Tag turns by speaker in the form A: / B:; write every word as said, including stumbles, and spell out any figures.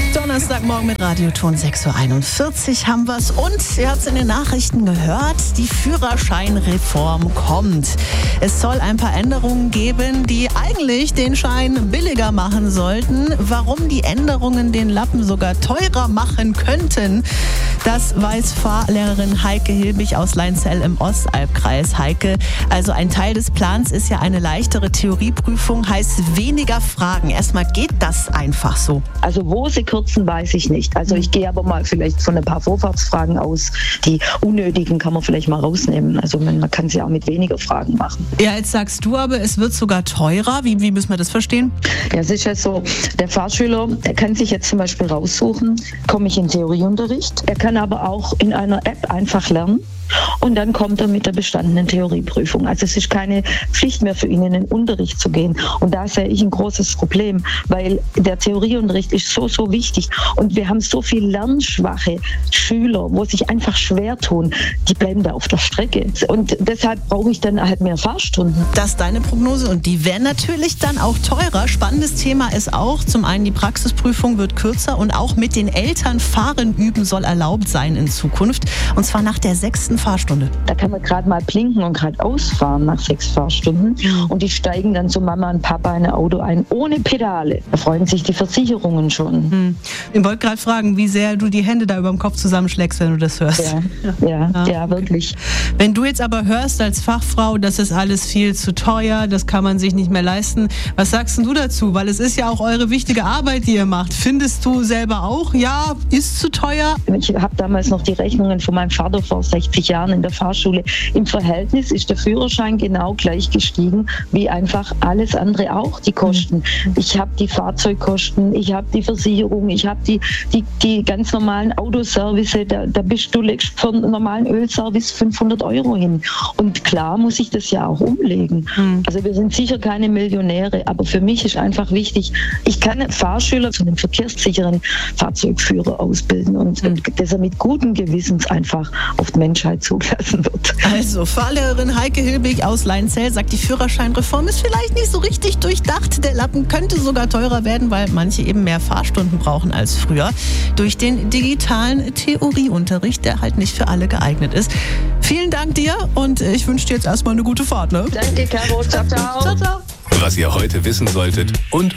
A: Donnerstagmorgen mit Radioton sechs Uhr einundvierzig haben wir's. Und ihr habt es in den Nachrichten gehört, die Führerscheinreform kommt. Es soll ein paar Änderungen geben, die eigentlich den Schein billiger machen sollten. Warum die Änderungen den Lappen sogar teurer machen könnten, das weiß Fahrlehrerin Heike Hilbig aus Leinzell im Ostalbkreis. Heike, also ein Teil des Plans ist ja eine leichtere Theorieprüfung, heißt weniger Fragen. Erstmal, geht das einfach so?
B: Also wo sie kürzen, weiß ich nicht. Also ich gehe aber mal vielleicht von ein paar Vorfahrtsfragen aus. Die unnötigen kann man vielleicht mal rausnehmen. Also man, man kann sie auch mit weniger Fragen machen.
A: Ja, jetzt sagst du aber, es wird sogar teurer. Wie, wie müssen wir das verstehen?
B: Ja, es ist ja so, der Fahrschüler, der kann sich jetzt zum Beispiel raussuchen, komme ich in Theorieunterricht. Er kann aber auch in einer App einfach lernen. Und dann kommt er mit der bestandenen Theorieprüfung. Also es ist keine Pflicht mehr für ihn, in den Unterricht zu gehen. Und da sehe ich ein großes Problem, weil der Theorieunterricht ist so, so wichtig. Und wir haben so viele lernschwache Schüler, wo sich einfach schwer tun. Die bleiben da auf der Strecke. Und deshalb brauche ich dann halt mehr Fahrstunden.
A: Das ist deine Prognose und die wären natürlich dann auch teurer. Spannendes Thema ist auch, zum einen die Praxisprüfung wird kürzer und auch mit den Eltern fahren üben soll erlaubt sein in Zukunft. Und zwar nach der sechsten Fahrstunde.
B: Da kann man gerade mal blinken und gerade ausfahren nach sechs Fahrstunden. Und die steigen dann zu Mama und Papa in ein Auto ein, ohne Pedale. Da freuen sich die Versicherungen schon.
A: Hm. Ich wollte gerade fragen, wie sehr du die Hände da über dem Kopf zusammenschlägst, wenn du das hörst.
B: Ja, ja, ja, ja, wirklich.
A: Wenn du jetzt aber hörst als Fachfrau, das ist alles viel zu teuer, das kann man sich nicht mehr leisten, was sagst denn du dazu? Weil es ist ja auch eure wichtige Arbeit, die ihr macht. Findest du selber auch, ja, ist zu teuer?
B: Ich habe damals noch die Rechnungen von meinem Vater vor sechzig Jahren in der Fahrschule. Im Verhältnis ist der Führerschein genau gleich gestiegen wie einfach alles andere auch, die Kosten. Ich habe die Fahrzeugkosten, ich habe die Versicherung, ich habe die, die, die ganz normalen Autoservice, da, da bist du legst für einen normalen Ölservice fünfhundert Euro hin. Und klar muss ich das ja auch umlegen. Mhm. Also wir sind sicher keine Millionäre, aber für mich ist einfach wichtig, ich kann einen Fahrschüler zu einem verkehrssicheren Fahrzeugführer ausbilden und, mhm. und dass er mit gutem Gewissens einfach auf die Menschheit zugelassen wird.
A: Also, Fahrlehrerin Heike Hilbig aus Leinzell sagt, die Führerscheinreform ist vielleicht nicht so richtig durchdacht. Der Lappen könnte sogar teurer werden, weil manche eben mehr Fahrstunden brauchen als früher. Durch den digitalen Theorieunterricht, der halt nicht für alle geeignet ist. Vielen Dank dir und ich wünsche dir jetzt erstmal eine gute Fahrt. Ne?
B: Danke, Caro. Ciao, ciao.
A: Ciao, ciao.
C: Was ihr heute wissen solltet und